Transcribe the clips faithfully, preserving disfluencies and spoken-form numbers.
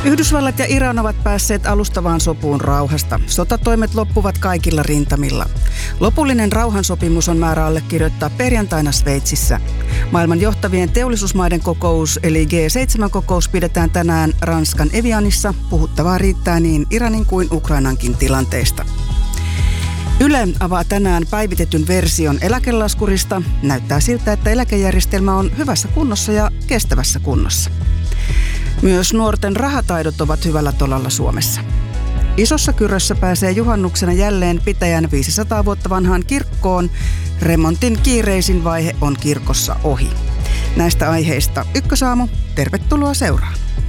Yhdysvallat ja Iran ovat päässeet alustavaan sopuun rauhasta. Sotatoimet loppuvat kaikilla rintamilla. Lopullinen rauhansopimus on määrä allekirjoittaa perjantaina Sveitsissä. Maailman johtavien teollisuusmaiden kokous eli G seitsemän-kokous pidetään tänään Ranskan Evianissa. Puhuttavaa riittää niin Iranin kuin Ukrainankin tilanteista. Yle avaa tänään päivitetyn version eläkelaskurista. Näyttää siltä, että eläkejärjestelmä on hyvässä kunnossa ja kestävässä kunnossa. Myös nuorten rahataidot ovat hyvällä tolalla Suomessa. Isossa Kyrössä pääsee juhannuksena jälleen pitäjän viisisataa vuotta vanhaan kirkkoon. Remontin kiireisin vaihe on kirkossa ohi. Näistä aiheista Ykkösaamu. Tervetuloa seuraan.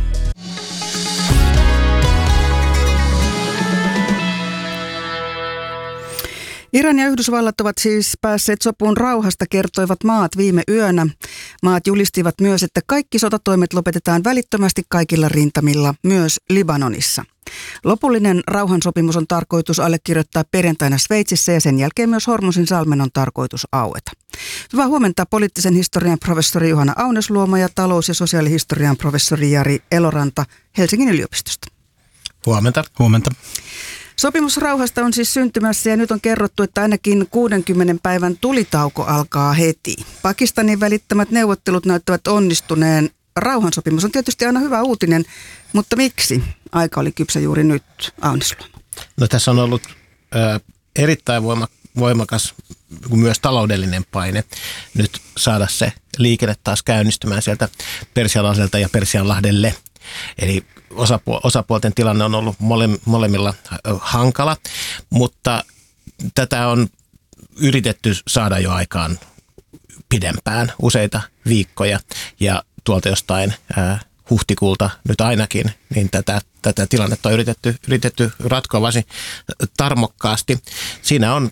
Iran ja Yhdysvallat ovat siis päässeet sopuun rauhasta, kertoivat maat viime yönä. Maat julistivat myös, että kaikki sotatoimet lopetetaan välittömästi kaikilla rintamilla, myös Libanonissa. Lopullinen rauhansopimus on tarkoitus allekirjoittaa perjantaina Sveitsissä ja sen jälkeen myös Hormusin salmen on tarkoitus aueta. Hyvää huomenta poliittisen historian professori Juhana Aunesluoma ja talous- ja sosiaalihistorian professori Jari Eloranta Helsingin yliopistosta. Huomenta. Huomenta. Sopimus rauhasta on siis syntymässä ja nyt on kerrottu, että ainakin kuudenkymmenen päivän tulitauko alkaa heti. Pakistanin välittämät neuvottelut näyttävät onnistuneen. Rauhansopimus on tietysti aina hyvä uutinen, mutta miksi aika oli kypsä juuri nyt, Aunesluoma? No tässä on ollut ö, erittäin voima, voimakas myös taloudellinen paine nyt saada se liikenne taas käynnistymään sieltä Persialahdelta ja Persianlahdelle. Eli osapuolten tilanne on ollut molemmilla hankala, mutta tätä on yritetty saada jo aikaan pidempään, useita viikkoja ja tuolta jostain ää, huhtikuulta nyt ainakin, niin tätä, tätä tilannetta on yritetty, yritetty ratkoa varsin tarmokkaasti. Siinä on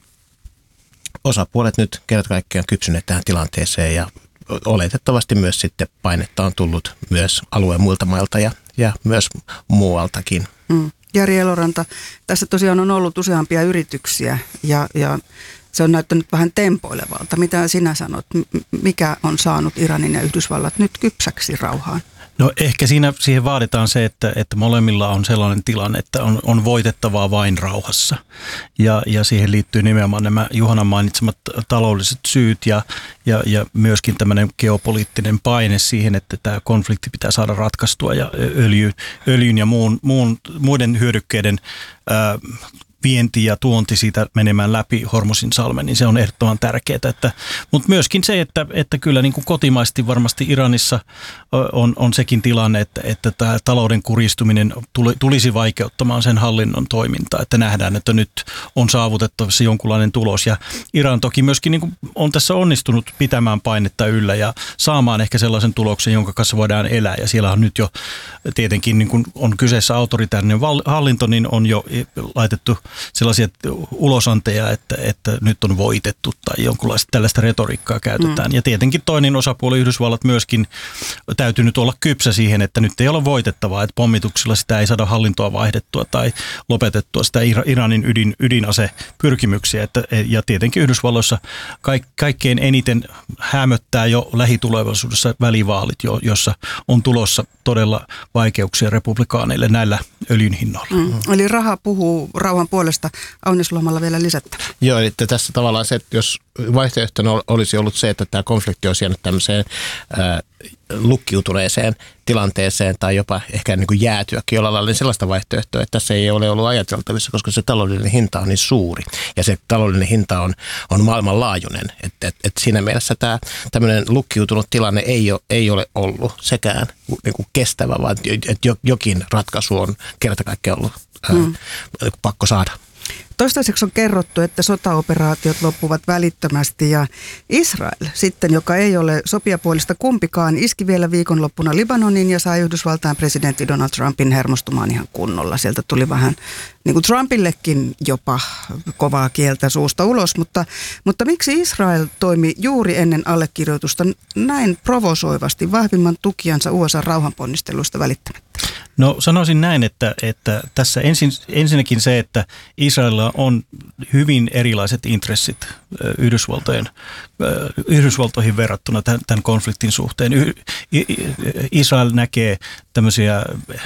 osapuolet nyt kerta kaikkiaan kypsyneet tähän tilanteeseen ja oletettavasti myös sitten painetta on tullut myös alueen muilta mailta ja, ja myös muualtakin. Mm. Jari Eloranta, tässä tosiaan on ollut useampia yrityksiä ja, ja se on näyttänyt vähän tempoilevalta. Mitä sinä sanot, mikä on saanut Iranin ja Yhdysvallat nyt kypsäksi rauhaan? No ehkä siinä siihen vaaditaan se, että, että molemmilla on sellainen tilanne, että on, on voitettavaa vain rauhassa. Ja, ja siihen liittyy nimenomaan nämä Juhanan mainitsemat taloudelliset syyt ja, ja, ja myöskin tämmöinen geopoliittinen paine siihen, että tämä konflikti pitää saada ratkaistua ja öljy, öljyn ja muun, muun, muiden hyödykkeiden ää, vienti ja tuonti siitä menemään läpi Hormusin salmen, niin se on ehdottoman tärkeää. Että, mutta myöskin se, että, että kyllä niin kuin kotimaisesti varmasti Iranissa on, on sekin tilanne, että, että tämä talouden kuristuminen tulisi vaikeuttamaan sen hallinnon toimintaa, että nähdään, että nyt on saavutettavissa jonkunlainen tulos. Ja Iran toki myöskin niin kuin on tässä onnistunut pitämään painetta yllä ja saamaan ehkä sellaisen tuloksen, jonka kanssa voidaan elää. Ja siellä on nyt jo tietenkin, niin kuin on kyseessä autoritäärinen hallinto, niin on jo laitettu sellaisia ulosanteja, että, että nyt on voitettu tai jonkunlaista tällaista retoriikkaa käytetään. Mm. Ja tietenkin toinen osapuoli Yhdysvallat myöskin täytyy nyt olla kypsä siihen, että nyt ei ole voitettavaa, että pommituksilla sitä ei saada hallintoa vaihdettua tai lopetettua sitä Iranin ydin, ydinasepyrkimyksiä. Että, ja tietenkin Yhdysvalloissa kaik, kaikkein eniten hämöttää jo lähitulevaisuudessa välivaalit, jo, jossa on tulossa todella vaikeuksia republikaaneille näillä öljyn hinnoilla. Mm. Eli raha puhuu rauhan puolesta. Aunesluomalla vielä lisättävä. Joo, eli tässä tavallaan se, että jos vaihtoehtona olisi ollut se, että tämä konflikti olisi jäänyt tämmöiseen ää, lukkiutuneeseen tilanteeseen tai jopa ehkä niin kuin jäätyäkin jollain lailla, niin sellaista vaihtoehtoa, että tässä ei ole ollut ajateltavissa, koska se taloudellinen hinta on niin suuri ja se taloudellinen hinta on, on maailmanlaajuinen. Että et, et siinä mielessä tämä tämmöinen lukkiutunut tilanne ei ole, ei ole ollut sekään niin kuin kestävä, vaan että jokin ratkaisu on kerta kaikkiaan ollut ää, hmm. pakko saada. Toistaiseksi on kerrottu, että sotaoperaatiot loppuvat välittömästi ja Israel sitten, joka ei ole sopijapuolista kumpikaan, iski vielä viikonloppuna Libanonin ja sai Yhdysvaltain presidentti Donald Trumpin hermostumaan ihan kunnolla. Sieltä tuli vähän niin kuin Trumpillekin jopa kovaa kieltä suusta ulos, mutta, mutta miksi Israel toimi juuri ennen allekirjoitusta näin provosoivasti vahvimman tukijansa U S A rauhanponnisteluista välittämättä? No sanoisin näin, että, että tässä ensin, ensinnäkin se, että Israelilla on hyvin erilaiset intressit Yhdysvaltojen, Yhdysvaltoihin verrattuna tämän, tämän konfliktin suhteen. Israel näkee tämmöisiä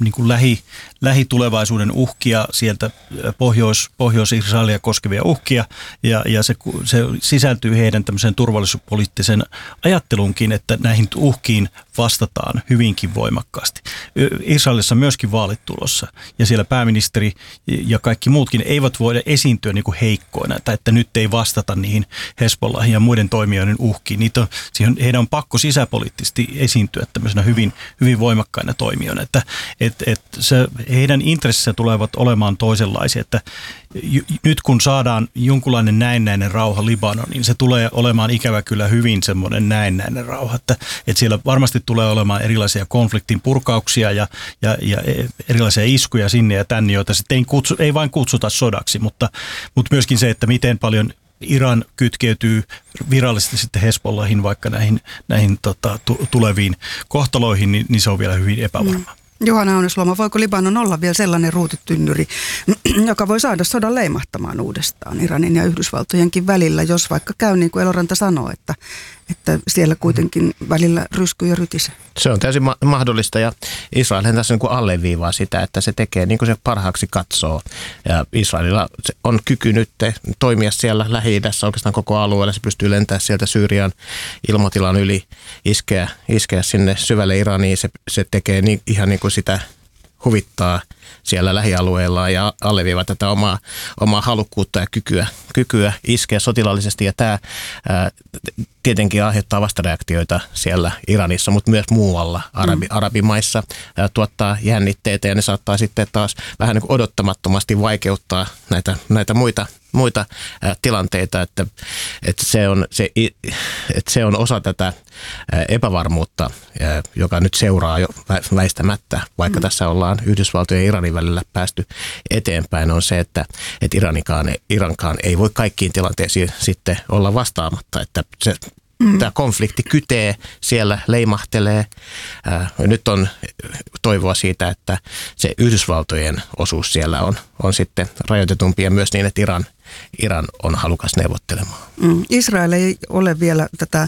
niin kuin lähi, lähitulevaisuuden uhkia, sieltä Pohjois, Pohjois-Israelia koskevia uhkia, ja, ja se, se sisältyy heidän tämmöiseen turvallisuuspoliittisen ajattelunkin, että näihin uhkiin vastataan hyvinkin voimakkaasti. Israelissa on myöskin vaalit tulossa, ja siellä pääministeri ja kaikki muutkin eivät voida esiintyä niin kuin heikkoina, tai että nyt ei vastata niihin Hezbollahin ja muiden toimijoiden uhkiin. Niitä on, siihen, heidän on pakko sisäpoliittisesti esiintyä tämmöisenä hyvin, hyvin voimakkaina toimijoina, että et, et se, heidän intressissä tulevat olemaan toisenlaisia, että j, nyt kun saadaan jonkunlainen näennäinen rauha Libanoniin, niin se tulee olemaan ikävä kyllä hyvin semmoinen näennäinen rauha, että, että siellä varmasti tulee olemaan erilaisia konfliktin purkauksia ja, ja, ja erilaisia iskuja sinne ja tänne, joita sitten ei, kutsu, ei vain kutsuta sodaksi, mutta, mutta myöskin se, että miten paljon Iran kytkeytyy virallisesti sitten Hezbollahin, vaikka näihin, näihin tota, tuleviin kohtaloihin, niin, niin se on vielä hyvin epävarma. Mm. Juhana Aunesluoma, voiko Libanon olla vielä sellainen ruutitynnyri, joka voi saada sodan leimahtamaan uudestaan Iranin ja Yhdysvaltojenkin välillä, jos vaikka käy niin kuin Eloranta sanoo, että, että siellä kuitenkin välillä ryskyy ja rytisee? Se on täysin ma- mahdollista, ja Israelhan tässä niin kuin alleviivaa sitä, että se tekee niin kuin se parhaaksi katsoo. Ja Israelilla on kyky nyt toimia siellä Lähi-idässä oikeastaan koko alueella. Se pystyy lentämään sieltä Syyrian ilmatilan yli, iskeä, iskeä sinne syvälle Iraniin. Se, se tekee niin, ihan niin kuin sitä huvittaa siellä lähialueella ja alleviivaa tätä omaa, omaa halukkuutta ja kykyä, kykyä iskeä sotilaallisesti. Ja tämä ää, tietenkin aiheuttaa vastareaktioita siellä Iranissa, mutta myös muualla Arabi, mm. arabimaissa ää, tuottaa jännitteitä, ja ne saattaa sitten taas vähän niin kuin odottamattomasti vaikeuttaa näitä, näitä muita, muita ää, tilanteita, että, että, se on, se, että se on osa tätä ää, epävarmuutta, ää, joka nyt seuraa jo väistämättä, vaikka mm. tässä ollaan Yhdysvaltojen ja Iranin välillä päästy eteenpäin, on se, että, että Iranikaan, Irankaan ei voi kaikkiin tilanteisiin sitten olla vastaamatta, että se Mm. Tämä konflikti kytee, siellä leimahtelee. Ää, nyt on toivoa siitä, että se Yhdysvaltojen osuus siellä on, on sitten rajoitetumpi, ja myös niin, että Iran, Iran on halukas neuvottelemaan. Mm. Israel ei ole vielä tätä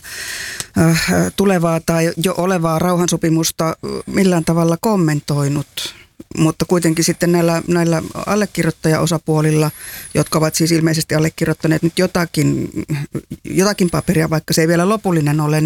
äh, tulevaa tai jo olevaa rauhansopimusta millään tavalla kommentoinut. Mutta kuitenkin sitten näillä, näillä allekirjoittajaosapuolilla, jotka ovat siis ilmeisesti allekirjoittaneet nyt jotakin, jotakin paperia, vaikka se ei vielä lopullinen ole,